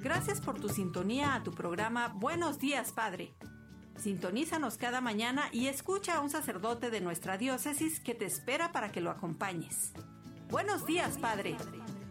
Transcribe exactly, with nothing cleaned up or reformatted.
Gracias por tu sintonía a tu programa Buenos Días, Padre. Sintonízanos cada mañana y escucha a un sacerdote de nuestra diócesis que te espera para que lo acompañes. Buenos días, Padre.